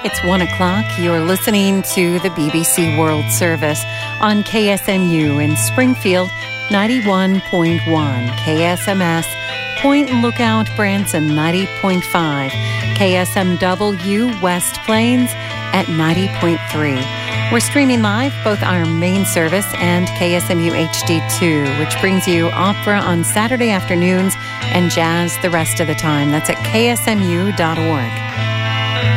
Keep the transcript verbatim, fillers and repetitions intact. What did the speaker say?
It's one o'clock. You're listening to the B B C World Service on K S M U in Springfield, ninety-one point one, K S M S, Point Lookout, Branson, ninety point five, K S M W, West Plains at ninety point three. We're streaming live both our main service and K S M U H D two, which brings you opera on Saturday afternoons and jazz the rest of the time. That's at K S M U dot org.